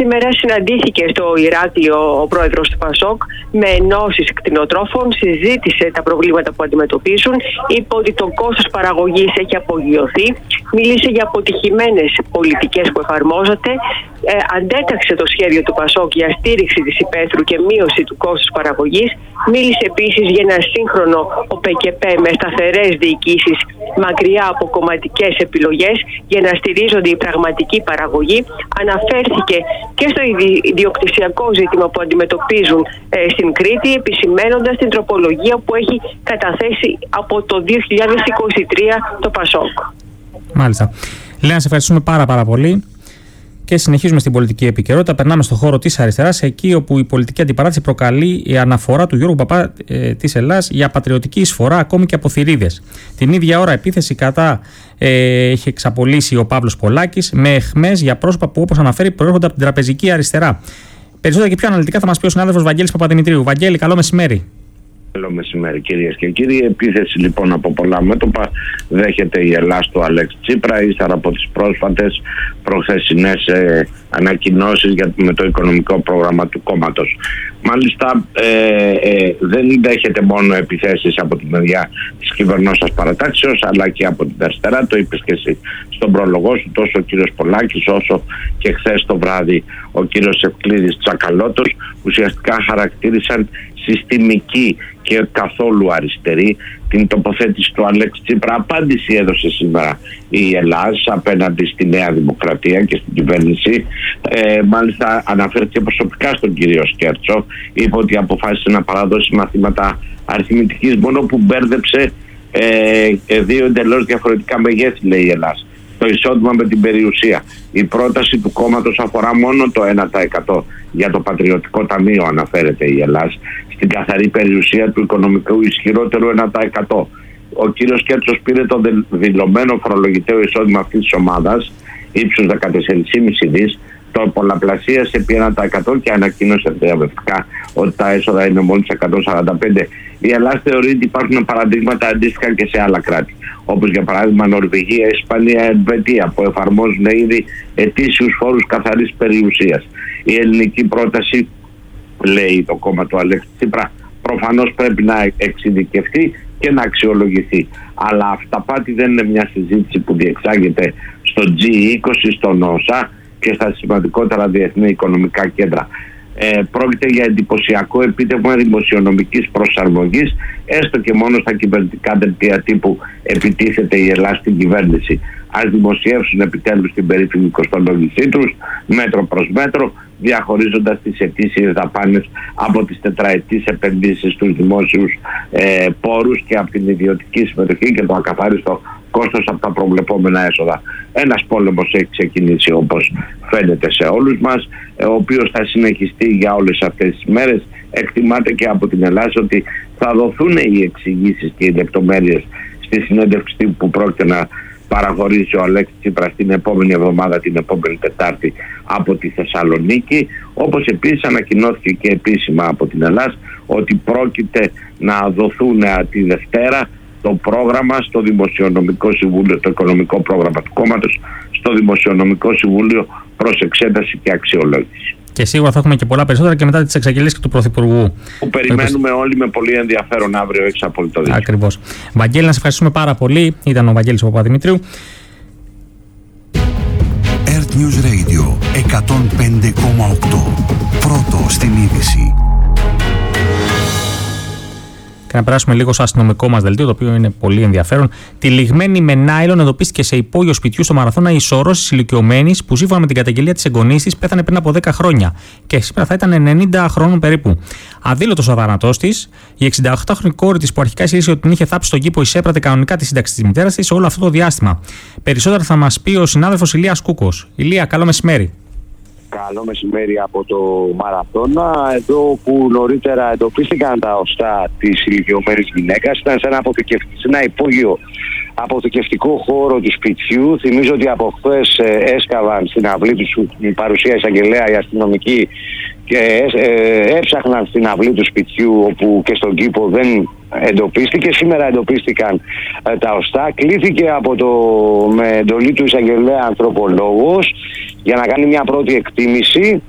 Σήμερα συναντήθηκε στο Ηράκλειο ο πρόεδρος του ΠΑΣΟΚ με ενώσεις κτηνοτρόφων, συζήτησε τα προβλήματα που αντιμετωπίζουν, είπε ότι το κόστος παραγωγής έχει απογειωθεί, μίλησε για αποτυχημένες πολιτικές που εφαρμόζονται, αντέταξε το σχέδιο του ΠΑΣΟΚ για στήριξη της υπαίθρου και μείωση του κόστους παραγωγής, μίλησε επίσης για ένα σύγχρονο ΟΠΕΚΕΠΕ με σταθερές διοικήσεις μακριά από κομματικές επιλογές για να στηρίζονται η πραγματική παραγωγή. Αναφέρθηκε και στο ιδιοκτησιακό ζήτημα που αντιμετωπίζουν στην Κρήτη, επισημένοντας την τροπολογία που έχει καταθέσει από το 2023 το ΠΑΣΟΚ. Μάλιστα. Λένα, σε ευχαριστούμε πάρα πολύ. Και συνεχίζουμε στην πολιτική επικαιρότητα. Περνάμε στον χώρο της αριστεράς, εκεί όπου η πολιτική αντιπαράθεση προκαλεί η αναφορά του Γιώργου Παπά της Ελλάς για πατριωτική εισφορά, ακόμη και από θηρίδες. Την ίδια ώρα, επίθεση κατά έχει εξαπολύσει ο Παύλος Πολάκης με αιχμές για πρόσωπα που, όπως αναφέρει, προέρχονται από την τραπεζική αριστερά. Περισσότερα και πιο αναλυτικά θα μας πει ο συνάδελφος Βαγγέλης Παπαδημητρίου. Βαγγέλη, καλό μεσημέρι. Καλό μεσημέρι, κυρίες και κύριοι. Επίθεση λοιπόν από πολλά μέτωπα δέχεται η Ελλάς του Αλέξη Τσίπρα ύστερα από τις πρόσφατες προχθεσινές ανακοινώσεις με το οικονομικό πρόγραμμα του κόμματος. Μάλιστα δεν δέχεται μόνο επιθέσεις από τη μεριά της κυβερνώσας παρατάξεως, αλλά και από την αριστερά. Το είπες και εσύ στον πρόλογο σου, τόσο ο κύριος Πολάκης όσο και χθες το βράδυ ο κύριος Ευκλήδης Τσακαλώτος, ουσιαστικά χαρακτήρισαν συστημική και καθόλου αριστερή την τοποθέτηση του Αλέξη Τσίπρα. Απάντηση έδωσε σήμερα η Ελλάς απέναντι στη Νέα Δημοκρατία και στην κυβέρνηση. Μάλιστα αναφέρθηκε προσωπικά στον κύριο Σκέρτσο. Είπε ότι αποφάσισε να παραδώσει μαθήματα αριθμητικής, μόνο που μπέρδεψε δύο εντελώς διαφορετικά μεγέθη, λέει η Ελλάς. Το εισόδημα με την περιουσία. Η πρόταση του κόμματος αφορά μόνο το 1% για το Πατριωτικό Ταμείο, αναφέρεται η Ελλάς, στην καθαρή περιουσία του οικονομικού ισχυρότερου 1%. Ο κύριος Κέρτσος πήρε το δηλωμένο φορολογητέο εισόδημα αυτής της ομάδας, ύψους 14,5 δις, το πολλαπλασίασε επί 1% και ανακοίνωσε διαβευτικά ότι τα έσοδα είναι μόλις 145. Η Ελλάδα θεωρεί ότι υπάρχουν παραδείγματα αντίστοιχα και σε άλλα κράτη, όπως για παράδειγμα Νορβηγία, Ισπανία, Ελβετία, που εφαρμόζουν ήδη ετήσιους φόρους καθαρής περιουσίας. Η ελληνική πρόταση, λέει το κόμμα του Αλέξη Τσίπρα, προφανώς πρέπει να εξειδικευτεί και να αξιολογηθεί. Αλλά αυταπάτη δεν είναι μια συζήτηση που διεξάγεται στο G20, στον ΩΣΑ και στα σημαντικότερα διεθνή οικονομικά κέντρα. Πρόκειται για εντυπωσιακό επίτευγμα δημοσιονομικής προσαρμογής, έστω και μόνο στα κυβερνητικά δελτία τύπου επιτίθεται η Ελλάδα στην κυβέρνηση. Ας δημοσιεύσουν επιτέλους την περίφημη κοστολόγησή τους, μέτρο προς μέτρο, διαχωρίζοντας τις ετήσιες δαπάνες από τις τετραετείς επενδύσεις στους δημόσιους πόρους και από την ιδιωτική συμμετοχή και το ακαθάριστο κόστος από τα προβλεπόμενα έσοδα. Ένας πόλεμος έχει ξεκινήσει, όπως φαίνεται σε όλους μας, ο οποίος θα συνεχιστεί για όλες αυτές τις μέρες. Εκτιμάται και από την Ελλάδα ότι θα δοθούν οι εξηγήσεις και οι λεπτομέρειες στη συνέντευξη που πρόκειται να παραχωρήσει ο Αλέξης Τσίπρας την επόμενη εβδομάδα, την επόμενη Τετάρτη, από τη Θεσσαλονίκη. Όπως επίσης ανακοινώθηκε και επίσημα από την Ελλάδα ότι πρόκειται να δοθούν τη Δευτέρα το πρόγραμμα στο Δημοσιονομικό Συμβούλιο, το οικονομικό πρόγραμμα του κόμματος, στο Δημοσιονομικό Συμβούλιο προς εξέταση και αξιολόγηση. Και σίγουρα θα έχουμε και πολλά περισσότερα και μετά τις εξαγγελίες και του Πρωθυπουργού. Που περιμένουμε όλοι με πολύ ενδιαφέρον αύριο, έχεις απόλυτο δίκιο. Ακριβώς. Βαγγέλη, να σε ευχαριστούμε πάρα πολύ. Ήταν ο Βαγγέλης Παπαδημητρίου. Earth News Radio 105,8. Πρώτο στην είδηση. Και να περάσουμε λίγο στο αστυνομικό μας δελτίο, το οποίο είναι πολύ ενδιαφέρον. Τυλιγμένη με νάιλον εδωπίστηκε σε υπόγειο σπιτιού στο Μαραθώνα η σωρός ηλικιωμένης που, σύμφωνα με την καταγγελία της εγγονής της, πέθανε πριν από 10 χρόνια και σήμερα θα ήταν 90 χρόνων περίπου. Αδήλωτος ο θάνατός της, η 68χρονη κόρη της, που αρχικά ισχύρισε ότι την είχε θάψει στον κήπο, εισέπρατε κανονικά τη σύνταξη της μητέρας της όλο αυτό το διάστημα. Περισσότερα θα μας πει ο συνάδελφος Ηλίας Κούκος. Ηλία, καλό μεσημέρι. Καλό μεσημέρι από το Μαραθώνα. Εδώ που νωρίτερα εντοπίστηκαν τα οστά της ηλικιωμένης γυναίκας, ήταν σε ένα υπόγειο αποθηκευτικό χώρο του σπιτιού. Θυμίζω ότι από χθες έσκαβαν στην αυλή του, παρουσία εισαγγελέα οι αστυνομικοί, και έψαχναν στην αυλή του σπιτιού, όπου και στον κήπο δεν εντοπίστηκε. Σήμερα εντοπίστηκαν τα οστά. Κλήθηκε με εντολή του εισαγγελέα ανθρωπολόγος για να κάνει μια πρώτη εκτίμηση